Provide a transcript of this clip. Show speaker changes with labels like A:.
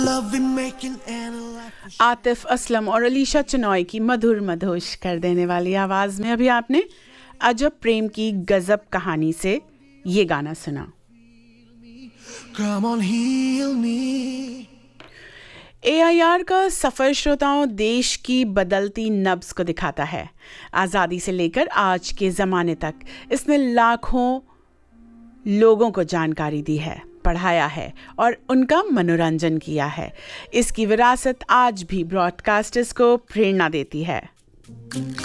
A: आतिफ असलम और अलीशा चनॉय की मधुर मधोश कर देने वाली आवाज में अभी आपने अजब प्रेम की गजब कहानी से ये गाना सुना।
B: Come on, heal me.
A: AIR का सफर श्रोताओं देश की बदलती नब्ज को दिखाता है। आज़ादी से लेकर आज के ज़माने तक इसने लाखों लोगों को जानकारी दी है, पढ़ाया है और उनका मनोरंजन किया है। इसकी विरासत आज भी ब्रॉडकास्टर्स को प्रेरणा देती है।